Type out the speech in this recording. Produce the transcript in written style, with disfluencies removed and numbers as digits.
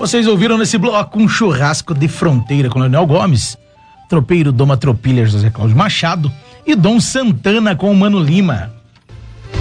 Vocês ouviram nesse bloco um churrasco de fronteira com Leonel Gomes, tropeiro Doma Tropilha José Cláudio Machado e Dom Santana com o Mano Lima.